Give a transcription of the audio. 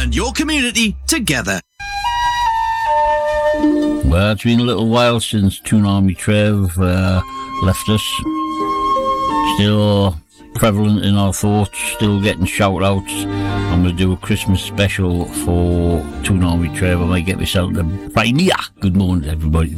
and your community together. Well, it's been a little while since Toon Army Trev left us. Still prevalent in our thoughts, still getting shout outs. I'm going to do a Christmas special for Toon Army Trev. I might get myself the Pioneer. Good morning, everybody.